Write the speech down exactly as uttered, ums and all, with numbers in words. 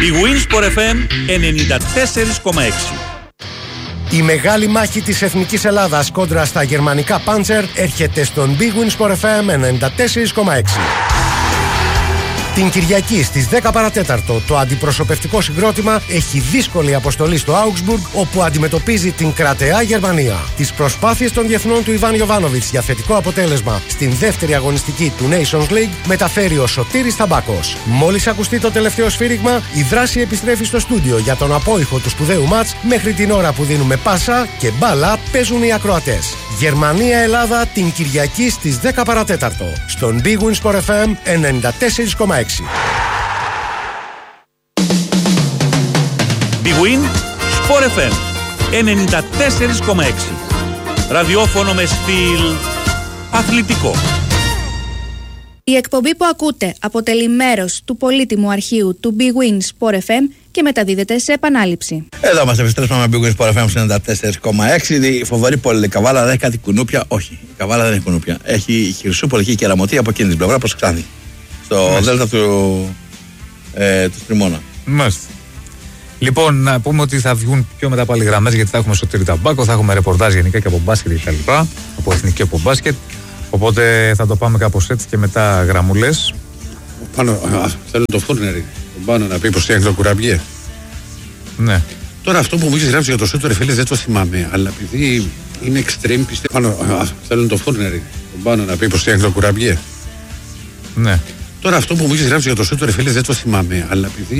Big Win Sport εφ εμ ενενήντα τέσσερα κόμμα έξι. Η μεγάλη μάχη της Εθνικής Ελλάδας κόντρα στα γερμανικά Panzer έρχεται στον Big Win Sport εφ εμ ενενήντα τέσσερα κόμμα έξι. Την Κυριακή στις δέκα παρατέταρτο το αντιπροσωπευτικό συγκρότημα έχει δύσκολη αποστολή στο Augsburg, όπου αντιμετωπίζει την κρατεά Γερμανία. Τις προσπάθειες των διεθνών του Ιβάν Γιοβάνοβιτς για θετικό αποτέλεσμα στην δεύτερη αγωνιστική του Nations League μεταφέρει ο Σωτήρης Ταμπάκος. Μόλις ακουστεί το τελευταίο σφύριγμα, η δράση επιστρέφει στο στούντιο για τον απόϊχο του σπουδαίου μάτς. Μέχρι την ώρα που δίνουμε πάσα και μπάλα παίζουν οι ακροατές. Γερμανία-Ελλάδα την Κυριακή στις δέκα παρατέταρτο στον Big Win Sport εφ εμ ενενήντα τέσσερα κόμμα έξι. Big Win Sport εφ εμ ενενήντα τέσσερα κόμμα έξι. Ραδιόφωνο με στυλ αθλητικό. Η εκπομπή που ακούτε αποτελεί μέρος του πολύτιμου αρχείου του Big Win Sport εφ εμ και μεταδίδεται σε επανάληψη. Εδώ μας επιστρέψαμε με Big Win Sport εφ εμ ενενήντα τέσσερα κόμμα έξι. Η φοβερή πόλη Καβάλα δεν έχει κάτι κουνούπια. Όχι, η Καβάλα δεν έχει κουνούπια. Έχει Χυρσούπολη και Κεραμωτή από εκείνη την πλευρά προς Ξάνθη. Στο Μάλιστα. Δέλτα του, ε, του Στριμώνα. Μάλιστα. Λοιπόν, να πούμε ότι θα βγουν πιο μετά πάλι γραμμές, γιατί θα έχουμε Σωτήρη Ταμπάκο, θα έχουμε ρεπορτάζ γενικά και από μπάσκετ και τα λοιπά. Από εθνική και από μπάσκετ. Οπότε θα το πάμε κάπως έτσι και μετά γραμμούλες. Πάνω, θέλω το φούρνερι. Πάνω να πει πως φτιάχνει το κουραμπιέ. Ναι. Τώρα αυτό που μου έχεις γράψει για το σούτο, ρε φίλε, δεν το θυμάμαι. Αλλά επειδή είναι extreme, πιστεύω. Πάνω, θέλω το φούρνερι. Πάνω να πει πως φτιάχνει το κουραμπιέ. Ναι. Τώρα αυτό που μου έχεις γράψει για το σούτο, ρε φίλε, δεν το θυμάμαι. Αλλά επειδή